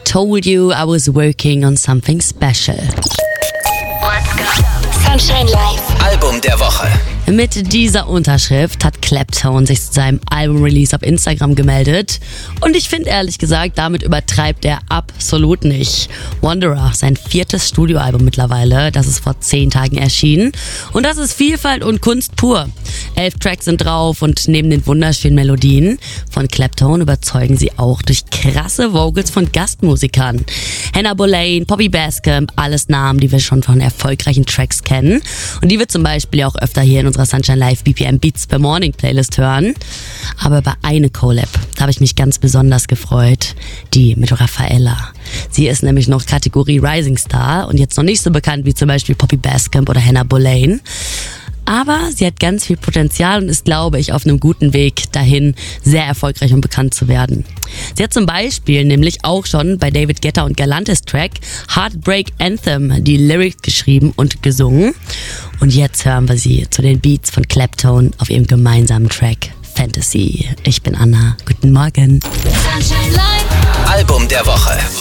Told you I was working on something special. Sunshine Live. Album der Woche. Mit dieser Unterschrift hat Clapton sich zu seinem Album-Release auf Instagram gemeldet. Und ich finde ehrlich gesagt, damit übertreibt er absolut nicht. Wanderer, sein 4. Studioalbum mittlerweile, das ist vor 10 Tagen erschienen. Und das ist Vielfalt und Kunst pur. 11 Tracks sind drauf und neben den wunderschönen Melodien von Clapton überzeugen sie auch durch krasse Vocals von Gastmusikern. Hannah Boleyn, Poppy Bascomb, alles Namen, die wir schon von erfolgreichen Tracks kennen. Und die wir zum Beispiel auch öfter hier in unserer Sunshine Live BPM Beats per Morning Playlist hören. Aber bei eine Collab, da habe ich mich ganz besonders gefreut. Die mit Raffaella. Sie ist nämlich noch Kategorie Rising Star und jetzt noch nicht so bekannt wie zum Beispiel Poppy Bascomb oder Hannah Boleyn. Aber sie hat ganz viel Potenzial und ist, glaube ich, auf einem guten Weg dahin, sehr erfolgreich und bekannt zu werden. Sie hat zum Beispiel nämlich auch schon bei David Guetta und Galantis Track Heartbreak Anthem die Lyrics geschrieben und gesungen. Und jetzt hören wir sie zu den Beats von Clapton auf ihrem gemeinsamen Track Fantasy. Ich bin Anna. Guten Morgen. Sunshine Live. Album der Woche.